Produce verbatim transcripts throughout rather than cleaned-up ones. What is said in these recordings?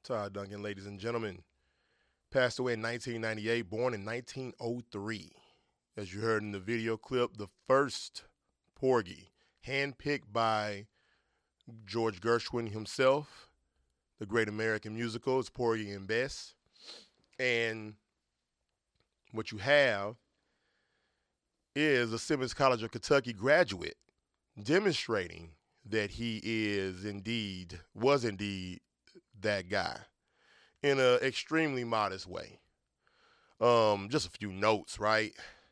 Todd Duncan, ladies and gentlemen, passed away in nineteen ninety-eight, born in nineteen oh three. As you heard in the video clip, the first Porgy, handpicked by George Gershwin himself, the great American musical is Porgy and Bess. And what you have is a Simmons College of Kentucky graduate demonstrating that he is indeed, was indeed that guy in an extremely modest way. Um, just a few notes, right?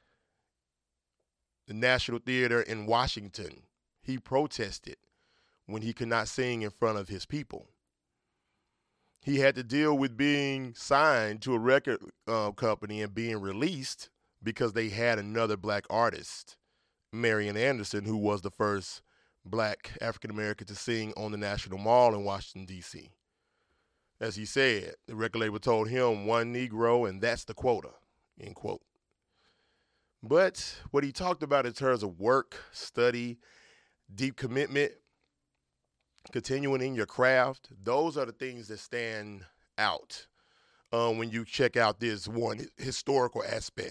The National Theater in Washington, he protested when he could not sing in front of his people. He had to deal with being signed to a record uh, company and being released because they had another black artist, Marian Anderson, who was the first black African-American to sing on the National Mall in Washington, D C As he said, the record label told him one Negro and that's the quota, end quote. But what he talked about in terms of work, study, deep commitment, continuing in your craft, those are the things that stand out um, when you check out this one historical aspect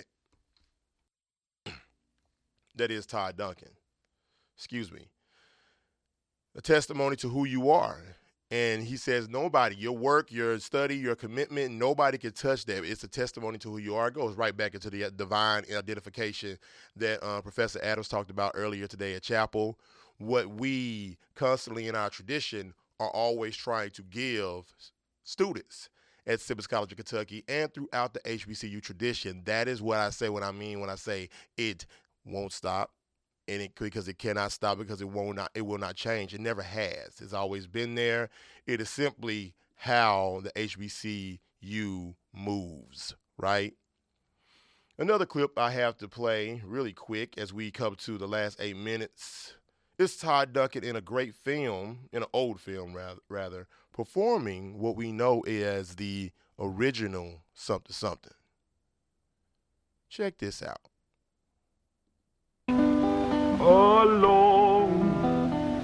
that is Todd Duncan. Excuse me. A testimony to who you are. And he says, nobody, your work, your study, your commitment, nobody can touch that. It's a testimony to who you are. It goes right back into the divine identification that uh, Professor Adams talked about earlier today at Chapel. What we constantly in our tradition are always trying to give students at Simmons College of Kentucky and throughout the H B C U tradition. That is what I say when I mean when I say it won't stop. And it because it cannot stop because it won't not it will not change. It never has. It's always been there. It is simply how the H B C U moves, right? Another clip I have to play really quick as we come to the last eight minutes. It's Todd Duncan in a great film, in an old film rather, rather, performing what we know as the original something something. Check this out. Oh, Lord.